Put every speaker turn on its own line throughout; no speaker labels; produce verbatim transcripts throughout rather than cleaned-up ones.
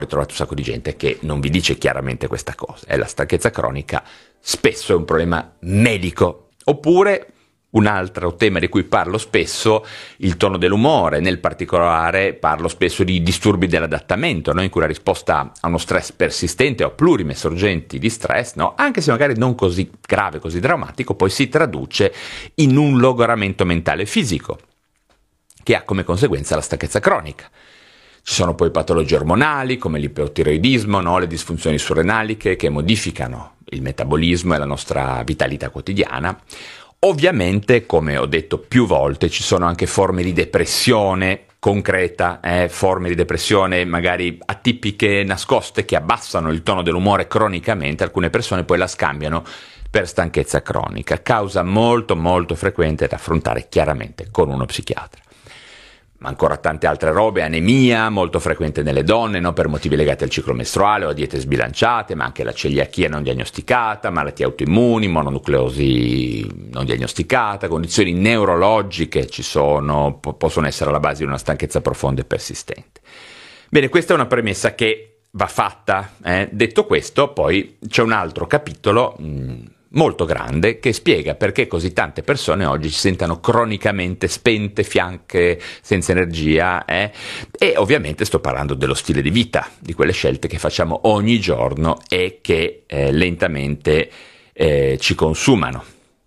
Ho trovato un sacco di gente che non vi dice chiaramente questa cosa. E la stanchezza cronica spesso è un problema medico. Oppure un altro tema di cui parlo spesso, il tono dell'umore. Nel particolare parlo spesso di disturbi dell'adattamento, no? In cui la risposta a uno stress persistente o a plurime sorgenti di stress, no? Anche se magari non così grave, così drammatico, poi si traduce in un logoramento mentale e fisico, che ha come conseguenza la stanchezza cronica. Ci sono poi patologie ormonali come l'ipotiroidismo, no? Le disfunzioni surrenaliche che modificano il metabolismo e la nostra vitalità quotidiana. Ovviamente, come ho detto più volte, ci sono anche forme di depressione concreta, eh? forme di depressione magari atipiche, nascoste, che abbassano il tono dell'umore cronicamente. Alcune persone poi la scambiano per stanchezza cronica, causa molto molto frequente da affrontare chiaramente con uno psichiatra. Ma ancora tante altre robe, anemia, molto frequente nelle donne, no? Per motivi legati al ciclo mestruale o a diete sbilanciate, ma anche la celiachia non diagnosticata, malattie autoimmuni, mononucleosi non diagnosticata, condizioni neurologiche ci sono, po- possono essere alla base di una stanchezza profonda e persistente. Bene, questa è una premessa che va fatta. Eh? Detto questo, poi c'è un altro capitolo mh, molto grande che spiega perché così tante persone oggi si sentano cronicamente spente, fianche, senza energia, eh? E ovviamente sto parlando dello stile di vita, di quelle scelte che facciamo ogni giorno e che eh, lentamente eh, ci consumano.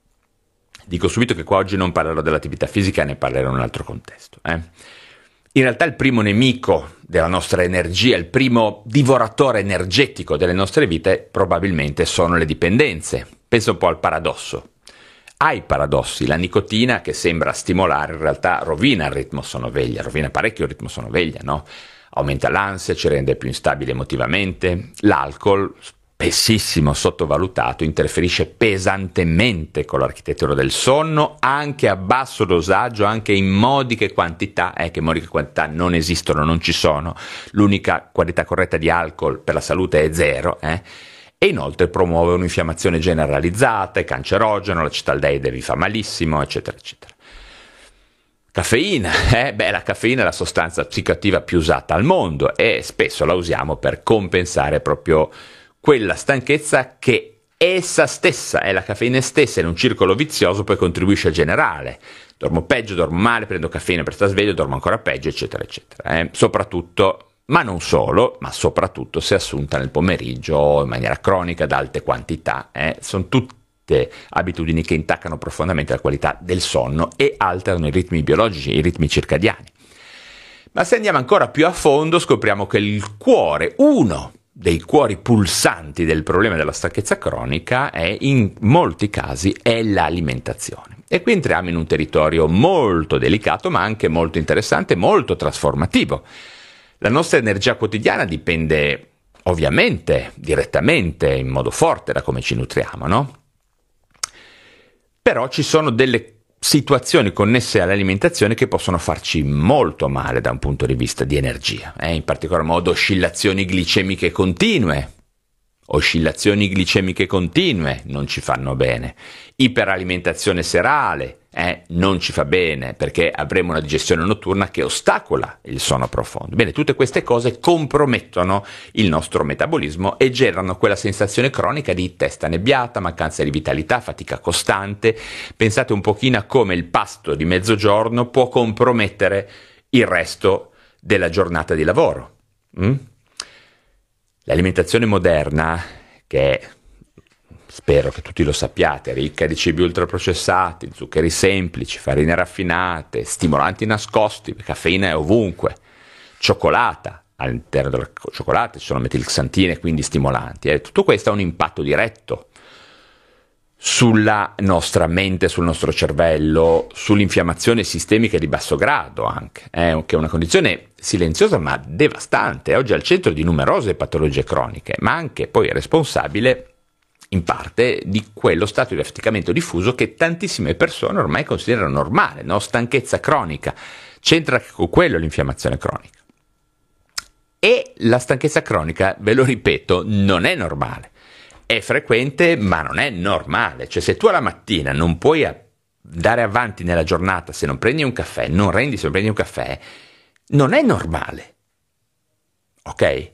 Dico subito che qua oggi non parlerò dell'attività fisica, ne parlerò in un altro contesto. Eh? In realtà il primo nemico della nostra energia, il primo divoratore energetico delle nostre vite probabilmente sono le dipendenze. Pensa un po' al paradosso. Ai paradossi, la nicotina che sembra stimolare in realtà rovina il ritmo sonno-veglia, rovina parecchio il ritmo sonno-veglia, no? Aumenta l'ansia, ci rende più instabili emotivamente. L'alcol, spessissimo sottovalutato, interferisce pesantemente con l'architettura del sonno, anche a basso dosaggio, anche in modiche quantità, eh, che modiche quantità non esistono, non ci sono. L'unica quantità corretta di alcol per la salute è zero, eh. E inoltre promuove un'infiammazione generalizzata, è cancerogeno, la cetaldeide vi fa malissimo, eccetera, eccetera. Caffeina, eh? Beh, la caffeina è la sostanza psicoattiva più usata al mondo e spesso la usiamo per compensare proprio quella stanchezza che essa stessa, è la caffeina stessa, in un circolo vizioso poi contribuisce a generare. Dormo peggio, dormo male, prendo caffeina per stare sveglio, dormo ancora peggio, eccetera, eccetera. Eh? Soprattutto, ma non solo, ma soprattutto se assunta nel pomeriggio in maniera cronica, ad alte quantità. Eh? Sono tutte abitudini che intaccano profondamente la qualità del sonno e alterano i ritmi biologici, i ritmi circadiani. Ma se andiamo ancora più a fondo scopriamo che il cuore, uno dei cuori pulsanti del problema della stanchezza cronica, è in molti casi è l'alimentazione. E qui entriamo in un territorio molto delicato, ma anche molto interessante, molto trasformativo. La nostra energia quotidiana dipende ovviamente direttamente in modo forte da come ci nutriamo, no? Però ci sono delle situazioni connesse all'alimentazione che possono farci molto male da un punto di vista di energia, eh? In particolar modo oscillazioni glicemiche continue. Oscillazioni glicemiche continue non ci fanno bene. Iperalimentazione serale eh, non ci fa bene perché avremo una digestione notturna che ostacola il sonno profondo. Bene, tutte queste cose compromettono il nostro metabolismo e generano quella sensazione cronica di testa nebbiata, mancanza di vitalità, fatica costante. Pensate un pochino a come il pasto di mezzogiorno può compromettere il resto della giornata di lavoro. Mm? L'alimentazione moderna, che è, spero che tutti lo sappiate, ricca di cibi ultraprocessati, zuccheri semplici, farine raffinate, stimolanti nascosti, caffeina è ovunque, cioccolata, all'interno della cioccolata ci sono metilxantine, quindi stimolanti, eh. Tutto questo ha un impatto diretto sulla nostra mente, sul nostro cervello, sull'infiammazione sistemica di basso grado anche, eh, che è una condizione silenziosa ma devastante, oggi al centro di numerose patologie croniche, ma anche poi responsabile in parte di quello stato di affaticamento diffuso che tantissime persone ormai considerano normale, no? Stanchezza cronica, c'entra con quello l'infiammazione cronica. E la stanchezza cronica, ve lo ripeto, non è normale. È frequente, ma non è normale. Cioè, se tu alla mattina non puoi andare avanti nella giornata se non prendi un caffè, non rendi se non prendi un caffè, non è normale. Ok?